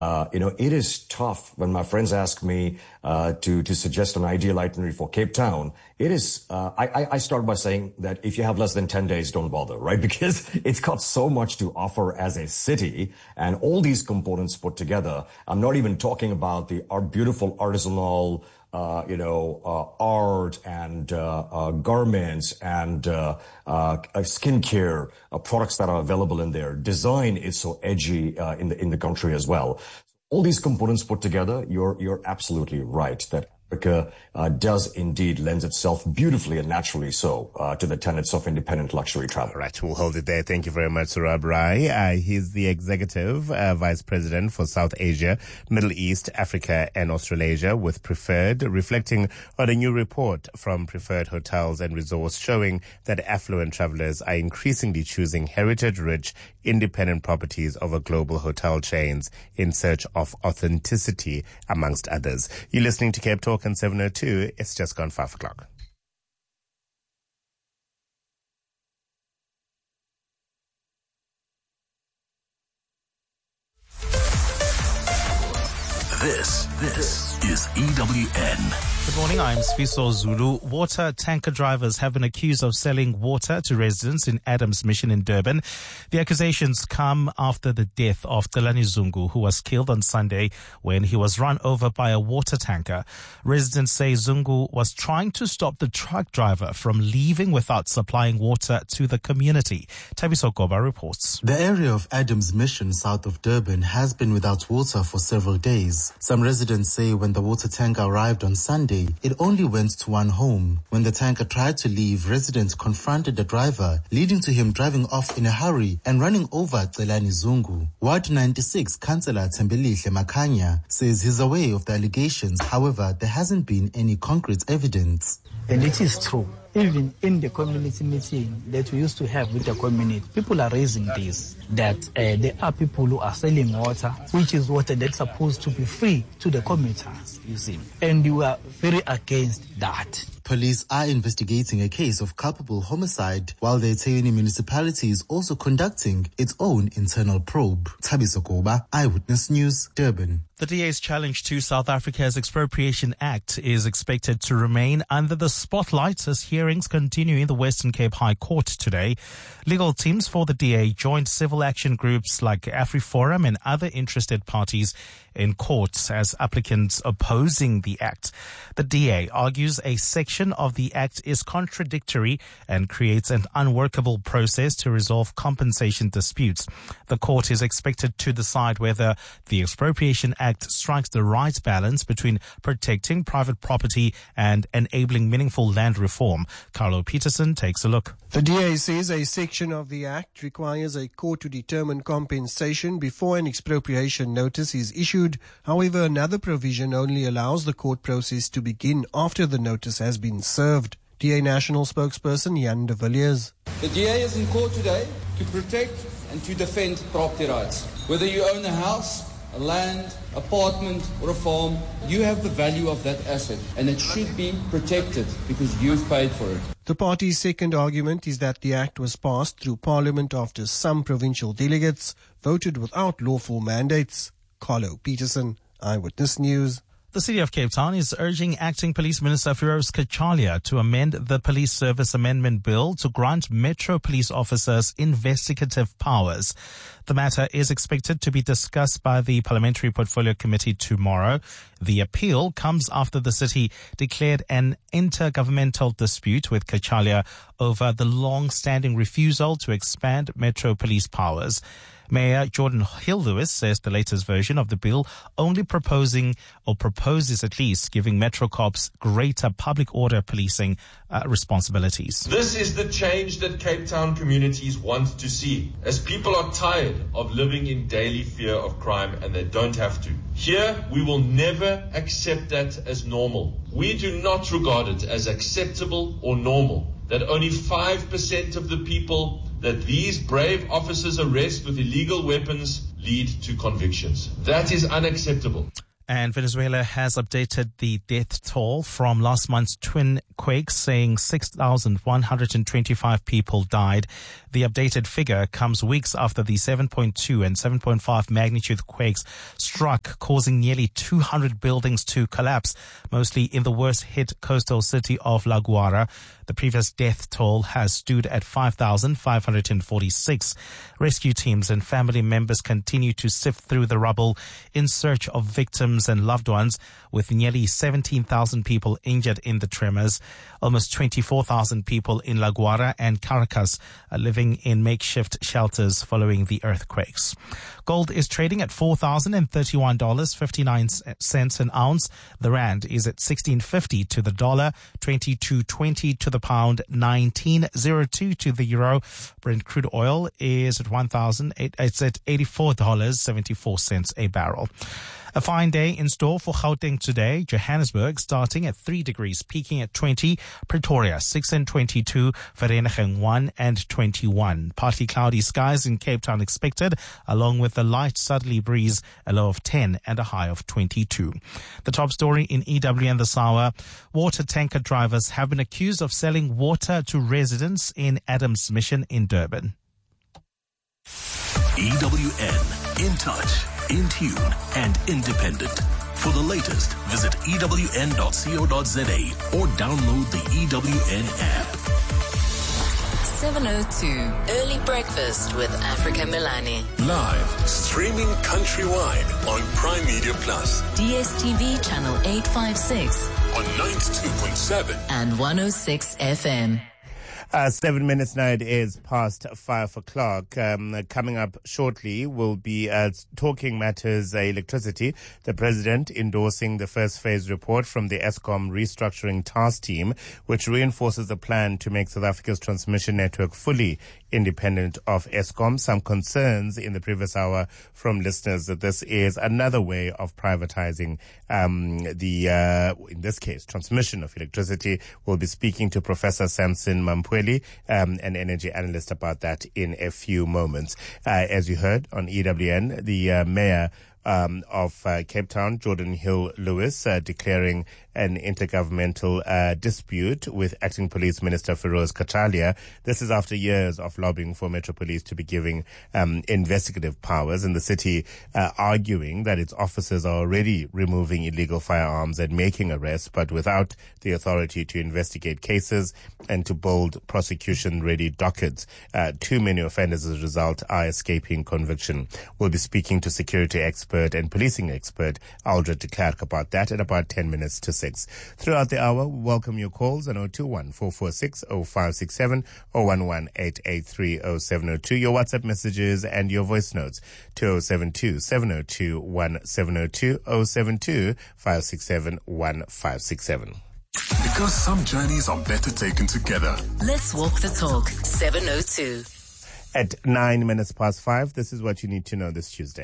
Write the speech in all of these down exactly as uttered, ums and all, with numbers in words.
Uh, you know, it is tough when my friends ask me uh, to to suggest an ideal itinerary for Cape Town. It is. Uh, I I start by saying that if you have less than ten days, don't bother, right? Because it's got so much to offer as a city, and all these components put together. I'm not even talking about the our beautiful artisanal. Uh, you know, uh, art and uh, uh, garments and uh, uh, skincare uh, products that are available in there. Design is so edgy uh, in the in the country as well. All these components put together, you're you're absolutely right that Africa uh, does indeed lends itself beautifully and naturally so uh, to the tenets of independent luxury travel. All right, we'll hold it there. Thank you very much, Surab Rai. Uh, he's the Executive uh, Vice President for South Asia, Middle East, Africa and Australasia with Preferred, reflecting on a new report from Preferred Hotels and Resorts showing that affluent travelers are increasingly choosing heritage-rich, independent properties over global hotel chains in search of authenticity, amongst others. You're listening to Cape Talk on seven oh two. It's just gone five o'clock. This, this is E W N. Good morning, I'm Sfiso Zulu. Water tanker drivers have been accused of selling water to residents in Adams Mission in Durban. The accusations come after the death of Tselani Zungu, who was killed on Sunday when he was run over by a water tanker. Residents say Zungu was trying to stop the truck driver from leaving without supplying water to the community. Tabiso Goba reports. The area of Adams Mission, south of Durban, has been without water for several days. Some residents say when the water tanker arrived on Sunday, it only went to one home. When the tanker tried to leave, residents confronted the driver, leading to him driving off in a hurry and running over Tselani Zungu. Ward ninety-six Councillor Tembelihle Makanya says he's aware of the allegations. However, there hasn't been any concrete evidence. And it is true. Even in the community meeting that we used to have with the community, people are raising this, that uh, there are people who are selling water, which is water that's supposed to be free to the commuters, you see. And you are very against that. Police are investigating a case of culpable homicide, while the Ethekwini municipality is also conducting its own internal probe. Tabiso Goba, Eyewitness News, Durban. The D A's challenge to South Africa's Expropriation Act is expected to remain under the spotlight as hearings continue in the Western Cape High Court today. Legal teams for the D A joined civil action groups like AfriForum and other interested parties in courts as applicants opposing the act. The D A argues a section of the act is contradictory and creates an unworkable process to resolve compensation disputes. The court is expected to decide whether the Expropriation Act strikes the right balance between protecting private property and enabling meaningful land reform. Carlo Peterson takes a look. The D A says a section of the Act requires a court to determine compensation before an expropriation notice is issued. However, another provision only allows the court process to begin after the notice has been served. D A National spokesperson Jan de Villiers. The D A is in court today to protect and to defend property rights. Whether you own a house, a land, apartment or a farm, you have the value of that asset and it should be protected because you've paid for it. The party's second argument is that the act was passed through Parliament after some provincial delegates voted without lawful mandates. Carlo Peterson, Eyewitness News. The City of Cape Town is urging Acting Police Minister Firoz Kachalia to amend the Police Service Amendment Bill to grant Metro Police officers investigative powers. The matter is expected to be discussed by the Parliamentary Portfolio Committee tomorrow. The appeal comes after the city declared an intergovernmental dispute with Kachalia over the long-standing refusal to expand Metro Police powers. Mayor Jordan Hill-Lewis says the latest version of the bill only proposing or proposes at least giving Metro Cops greater public order policing uh, responsibilities. This is the change that Cape Town communities want to see, as people are tired of living in daily fear of crime and they don't have to. Here, we will never accept that as normal. We do not regard it as acceptable or normal that only five percent of the people that these brave officers arrest with illegal weapons lead to convictions. That is unacceptable. And Venezuela has updated the death toll from last month's twin quakes, saying six thousand one hundred twenty-five people died. The updated figure comes weeks after the seven point two and seven point five magnitude quakes struck, causing nearly two hundred buildings to collapse, mostly in the worst hit coastal city of La Guaira. The previous death toll has stood at five thousand five hundred forty-six. Rescue teams and family members continue to sift through the rubble in search of victims and loved ones, with nearly seventeen thousand people injured in the tremors. Almost twenty-four thousand people in La Guaira and Caracas are living in makeshift shelters following the earthquakes. Gold is trading at four thousand thirty-one dollars and fifty-nine cents an ounce. The rand is at sixteen fifty to the dollar, twenty-two twenty to the pound, nineteen oh two to the euro. Brent crude oil is at one thousand it's at eighty-four dollars and seventy-four cents a barrel. A fine day in store for Gauteng today. Johannesburg starting at three degrees, peaking at twenty. Pretoria six and twenty-two. Vereeniging one and twenty-one. Partly cloudy skies in Cape Town expected, along with a light southerly breeze, a low of ten and a high of twenty-two. The top story in E W N this hour. Water tanker drivers have been accused of selling water to residents in Adams Mission in Durban. E W N, in touch, in tune, and independent. For the latest, visit E W N dot co dot za or download the E W N app. seven oh two, Early Breakfast with Africa Milani. Live, streaming countrywide on Prime Media Plus. D S T V channel eight fifty-six. On ninety-two point seven. And one oh six F M. Uh, seven minutes now, it is past five o'clock. Um, coming up shortly, we'll be uh, talking matters uh, electricity. The president endorsing the first phase report from the Eskom restructuring task team, which reinforces the plan to make South Africa's transmission network fully independent of Eskom. Some concerns in the previous hour from listeners that this is another way of privatizing um, the, uh, in this case, transmission of electricity. We'll be speaking to Professor Samson Mampweli, um, an energy analyst, about that in a few moments. Uh, as you heard on E W N, the uh, mayor Um, of uh, Cape Town, Jordan Hill Lewis, uh, declaring an intergovernmental uh, dispute with Acting Police Minister Feroz Katalia. This is after years of lobbying for Metro Police to be giving um, investigative powers, and the city uh, arguing that its officers are already removing illegal firearms and making arrests, but without the authority to investigate cases and to build prosecution-ready dockets. Uh, too many offenders as a result are escaping conviction. We'll be speaking to security experts and policing expert Aldred de Klerk about that at about ten minutes to six. Throughout the hour, we welcome your calls on oh two one, four four six, oh five six seven, oh one one, eight eight three, oh seven oh two, your WhatsApp messages and your voice notes to oh seven two, seven oh two, one seven oh two, oh seven two, five six seven, one five six seven. Because some journeys are better taken together. Let's walk the talk. seven oh two. At nine minutes past five, this is what you need to know this Tuesday.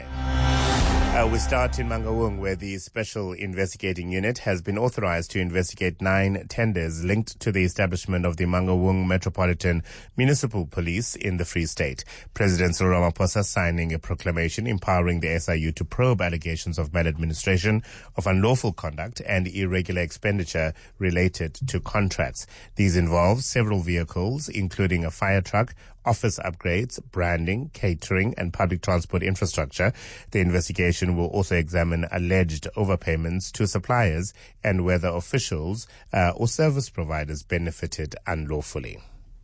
Uh, we start in Mangaung, where the Special Investigating Unit has been authorized to investigate nine tenders linked to the establishment of the Mangaung Metropolitan Municipal Police in the Free State. President Cyril Ramaphosa signing a proclamation empowering the S I U to probe allegations of maladministration, of unlawful conduct, and irregular expenditure related to contracts. These involve several vehicles, including a fire truck, office upgrades, branding, catering, and public transport infrastructure. The investigation will also examine alleged overpayments to suppliers and whether officials uh, or service providers benefited unlawfully.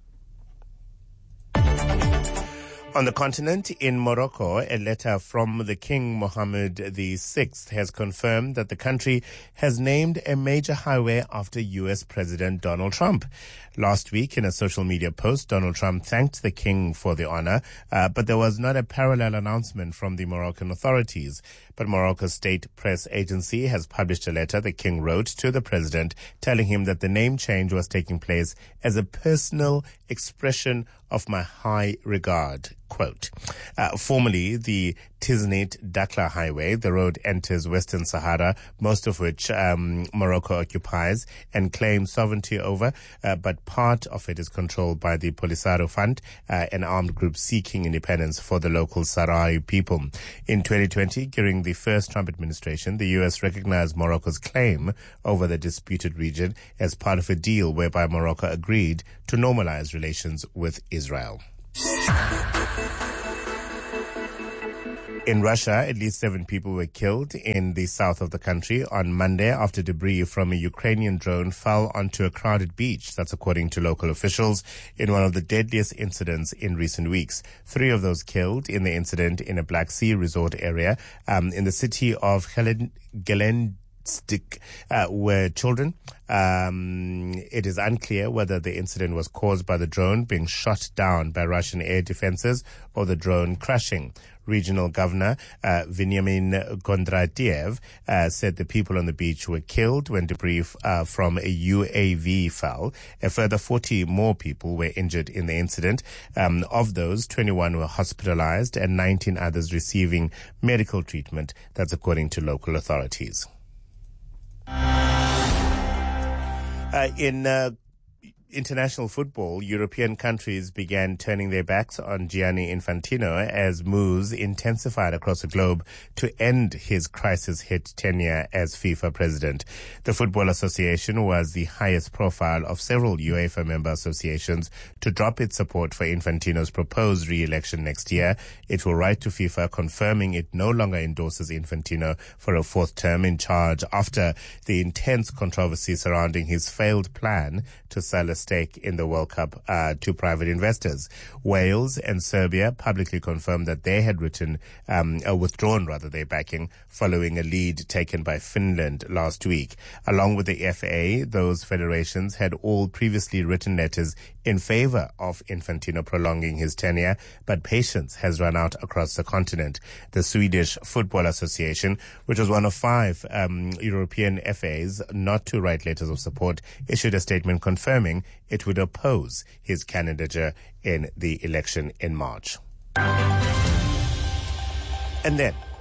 On the continent, in Morocco, a letter from the King Mohammed the sixth has confirmed that the country has named a major highway after U S President Donald Trump. Last week, in a social media post, Donald Trump thanked the king for the honor, uh, but there was not a parallel announcement from the Moroccan authorities. But Morocco's state press agency has published a letter the king wrote to the president telling him that the name change was taking place as a personal expression of my high regard. Quote, uh, formerly the Tiznit-Dakhla Highway, the road enters Western Sahara, most of which um, Morocco occupies and claims sovereignty over, uh, but part of it is controlled by the Polisario Front, uh, an armed group seeking independence for the local Sahrawi people. In twenty twenty, during the first Trump administration, the U S recognized Morocco's claim over the disputed region as part of a deal whereby Morocco agreed to normalize relations with Israel. In Russia, at least seven people were killed in the south of the country on Monday after debris from a Ukrainian drone fell onto a crowded beach. That's according to local officials, in one of the deadliest incidents in recent weeks. Three of those killed in the incident in a Black Sea resort area um, in the city of Helen. Stick uh, were children. Um, it is unclear whether the incident was caused by the drone being shot down by Russian air defenses or the drone crashing. Regional Governor uh, Veniamin Kondratiev uh, said the people on the beach were killed when debris uh, from a U A V fell. A further forty more people were injured in the incident. Um, of those, twenty-one were hospitalized and nineteen others receiving medical treatment. That's according to local authorities. Uh, in uh, international football, European countries began turning their backs on Gianni Infantino as moves intensified across the globe to end his crisis-hit tenure as FIFA president. The Football Association was the highest profile of several UEFA member associations to drop its support for Infantino's proposed re-election next year. It will write to FIFA confirming it no longer endorses Infantino for a fourth term in charge after the intense controversy surrounding his failed plan to sell a stake in the World Cup uh, to private investors. Wales and Serbia publicly confirmed that they had written, um, uh, withdrawn rather their backing following a lead taken by Finland last week. Along with the F A, those federations had all previously written letters in favor of Infantino prolonging his tenure, but patience has run out across the continent. The Swedish Football Association, which was one of five um, European F As not to write letters of support, issued a statement confirming it would oppose his candidature in the election in March. And then